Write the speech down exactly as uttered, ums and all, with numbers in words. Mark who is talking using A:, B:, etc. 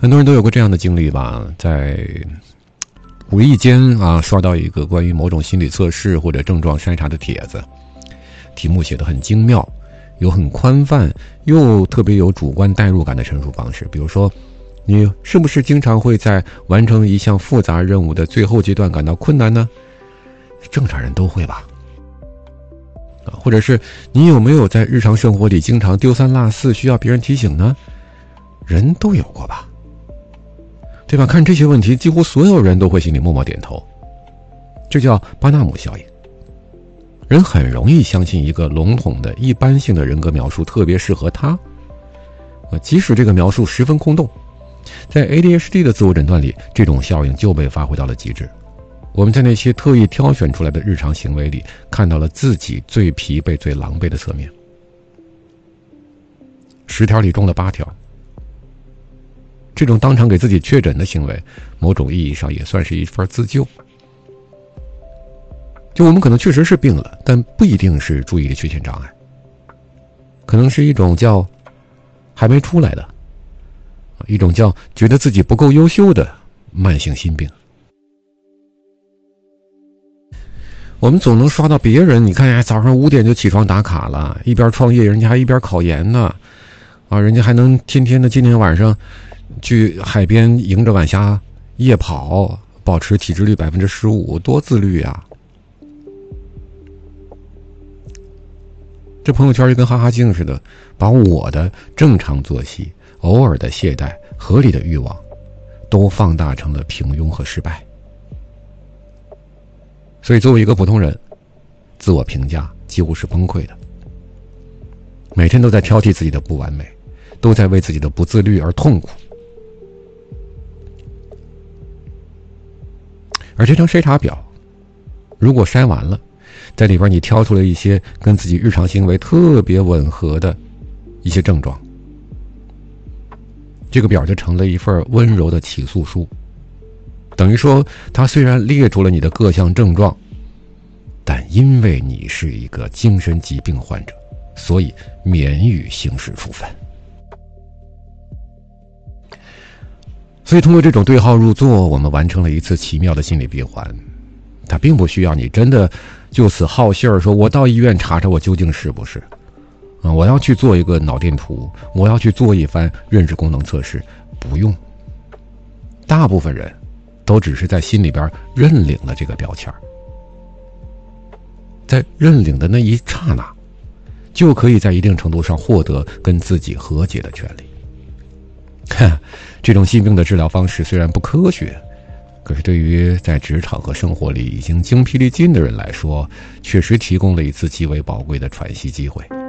A: 很多人都有过这样的经历吧，在无意间啊刷到一个关于某种心理测试或者症状筛查的帖子，题目写得很精妙，有很宽泛又特别有主观代入感的陈述方式。比如说，你是不是经常会在完成一项复杂任务的最后阶段感到困难呢？正常人都会吧。或者是你有没有在日常生活里经常丢三落四需要别人提醒呢？人都有过吧，对吧？看这些问题，几乎所有人都会心里默默点头。这叫巴纳姆效应。人很容易相信一个笼统的一般性的人格描述特别适合他，即使这个描述十分空洞。在 A D H D 的自我诊断里，这种效应就被发挥到了极致。我们在那些特意挑选出来的日常行为里，看到了自己最疲惫最狼狈的侧面。十条里中了八条。这种当场给自己确诊的行为，某种意义上也算是一份自救。就我们可能确实是病了，但不一定是注意力缺陷障碍，可能是一种叫还没出来的，一种叫觉得自己不够优秀的慢性心病。我们总能刷到别人，你看呀，早上五点就起床打卡了，一边创业人家还一边考研呢，啊，人家还能天天的今天晚上去海边迎着晚霞夜跑，保持体脂率百分之十五，多自律啊！这朋友圈就跟哈哈镜似的，把我的正常作息、偶尔的懈怠、合理的欲望，都放大成了平庸和失败。所以作为一个普通人，自我评价几乎是崩溃的，每天都在挑剔自己的不完美，都在为自己的不自律而痛苦。而这张筛查表，如果筛完了，在里边你挑出了一些跟自己日常行为特别吻合的一些症状，这个表就成了一份温柔的起诉书。等于说，它虽然列出了你的各项症状，但因为你是一个精神疾病患者，所以免予刑事处分。所以通过这种对号入座，我们完成了一次奇妙的心理闭环。它并不需要你真的就此好信儿，说我到医院查查我究竟是不是啊，我要去做一个脑电图，我要去做一番认知功能测试，不用。大部分人都只是在心里边认领了这个标签，在认领的那一刹那，就可以在一定程度上获得跟自己和解的权利。这种心病的治疗方式虽然不科学，可是对于在职场和生活里已经精疲力尽的人来说，确实提供了一次极为宝贵的喘息机会。